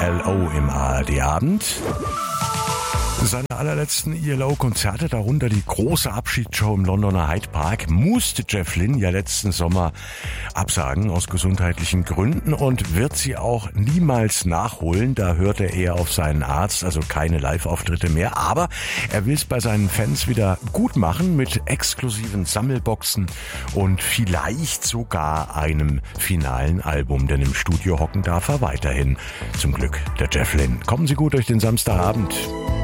ELO im ARD-Abend. Seine allerletzten ELO-Konzerte, darunter die große Abschiedsshow im Londoner Hyde Park, musste Jeff Lynne ja letzten Sommer absagen aus gesundheitlichen Gründen und wird sie auch niemals nachholen. Da hört er eher auf seinen Arzt, also keine Live-Auftritte mehr. Aber er will es bei seinen Fans wieder gut machen mit exklusiven Sammelboxen und vielleicht sogar einem finalen Album. Denn im Studio hocken darf er weiterhin. Zum Glück der Jeff Lynne. Kommen Sie gut durch den Samstagabend.